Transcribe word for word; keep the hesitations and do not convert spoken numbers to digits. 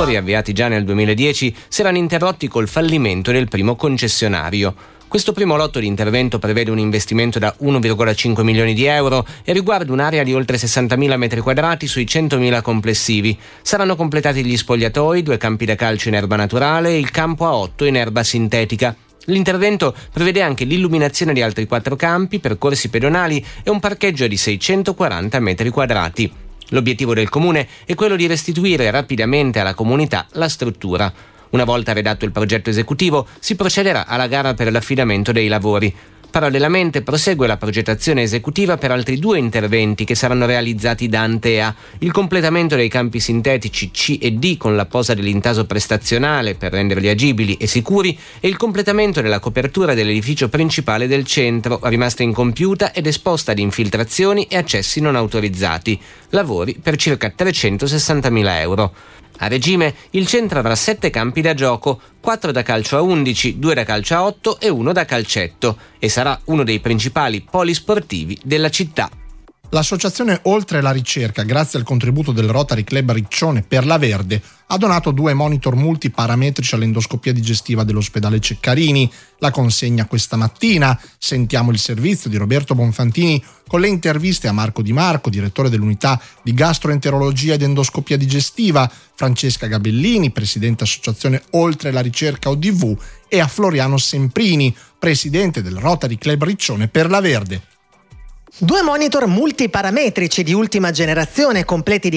lavori avviati già nel duemiladieci si erano interrotti col fallimento del primo concessionario. Questo primo lotto di intervento prevede un investimento da uno virgola cinque milioni di euro e riguarda un'area di oltre sessantamila metri quadrati sui centomila complessivi. Saranno completati gli spogliatoi, due campi da calcio in erba naturale e il campo a otto in erba sintetica. L'intervento prevede anche l'illuminazione di altri quattro campi, percorsi pedonali e un parcheggio di seicentoquaranta metri quadrati. L'obiettivo del comune è quello di restituire rapidamente alla comunità la struttura. Una volta redatto il progetto esecutivo, si procederà alla gara per l'affidamento dei lavori. Parallelamente prosegue la progettazione esecutiva per altri due interventi che saranno realizzati da Antea: il completamento dei campi sintetici C e D con la posa dell'intaso prestazionale per renderli agibili e sicuri e il completamento della copertura dell'edificio principale del centro, rimasta incompiuta ed esposta ad infiltrazioni e accessi non autorizzati. Lavori per circa trecentosessantamila euro. A regime, il centro avrà sette campi da gioco, quattro da calcio a undici, due da calcio a otto e uno da calcetto, e sarà uno dei principali polisportivi della città. L'associazione Oltre la Ricerca, grazie al contributo del Rotary Club Riccione per la Verde, ha donato due monitor multiparametrici all'endoscopia digestiva dell'ospedale Ceccarini. La consegna questa mattina. Sentiamo il servizio di Roberto Bonfantini con le interviste a Marco Di Marco, direttore dell'unità di gastroenterologia ed endoscopia digestiva, Francesca Gabellini, presidente associazione Oltre la Ricerca O D V, e a Floriano Semprini, presidente del Rotary Club Riccione per la Verde. Due monitor multiparametrici di ultima generazione, completi di